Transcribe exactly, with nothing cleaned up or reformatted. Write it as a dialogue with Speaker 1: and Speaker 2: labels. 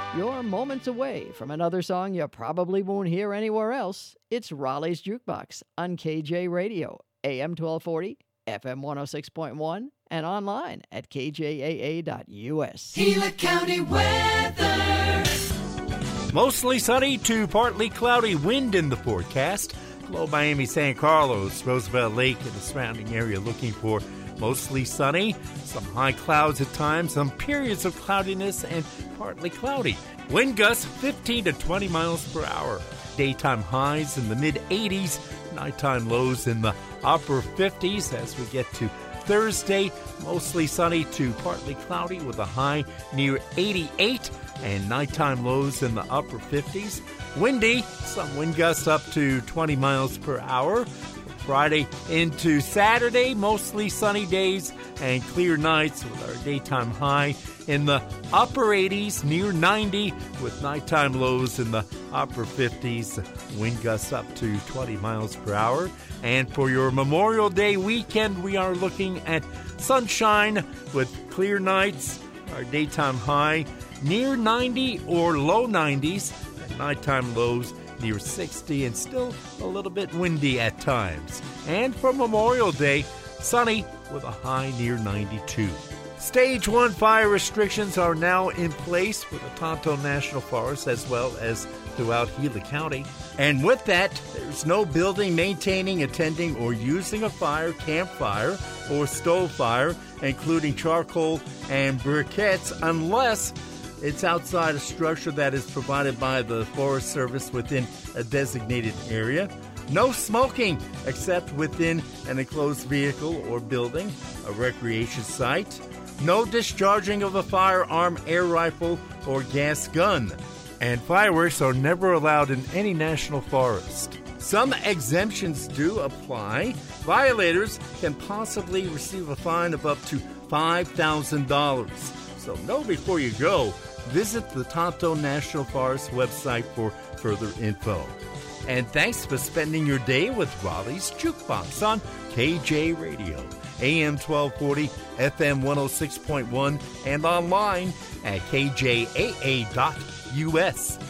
Speaker 1: You're moments away from another song you probably won't hear anywhere else. It's Raleigh's Jukebox on K J Radio, A M twelve forty, F M one oh six point one, and online at K J A A dot U S.
Speaker 2: Gila County weather.
Speaker 3: Mostly sunny to partly cloudy, wind in the forecast. Below Miami, San Carlos, Roosevelt Lake, and the surrounding area looking for mostly sunny, some high clouds at times, some periods of cloudiness, and partly cloudy. Wind gusts fifteen to twenty miles per hour. Daytime highs in the mid eighties, nighttime lows in the upper fifties as we get to Thursday. Mostly sunny to partly cloudy with a high near eighty-eight and nighttime lows in the upper fifties. Windy, some wind gusts up to twenty miles per hour. Friday into Saturday, mostly sunny days and clear nights with our daytime high in the upper eighties, near ninety, with nighttime lows in the upper fifties, wind gusts up to twenty miles per hour. And for your Memorial Day weekend, we are looking at sunshine with clear nights, our daytime high near ninety or low nineties, and nighttime lows near sixty, and still a little bit windy at times. And for Memorial Day, sunny with a high near ninety-two. Stage one fire restrictions are now in place for the Tonto National Forest as well as throughout Gila County. And with that, there's no building, maintaining, attending, or using a fire, campfire, or stove fire, including charcoal and briquettes, unless it's outside a structure that is provided by the Forest Service within a designated area. No smoking except within an enclosed vehicle or building, a recreation site. No discharging of a firearm, air rifle, or gas gun. And fireworks are never allowed in any national forest. Some exemptions do apply. Violators can possibly receive a fine of up to five thousand dollars. So know before you go. Visit the Tonto National Forest website for further info. And thanks for spending your day with Raleigh's Jukebox on K J Radio, A M twelve forty, F M one oh six point one, and online at K J A A dot U S.